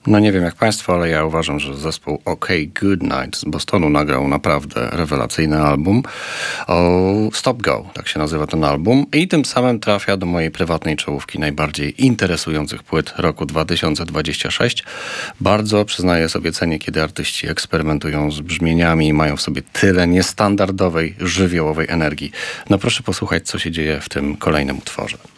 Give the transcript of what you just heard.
No nie wiem jak państwo, ale ja uważam, że zespół OK Goodnight z Bostonu nagrał naprawdę rewelacyjny album. Stop Go, tak się nazywa ten album. I tym samym trafia do mojej prywatnej czołówki najbardziej interesujących płyt roku 2026. Bardzo, przyznaję sobie, cenię, kiedy artyści eksperymentują z brzmieniami i mają w sobie tyle niestandardowej, żywiołowej energii. No proszę posłuchać, co się dzieje w tym kolejnym utworze.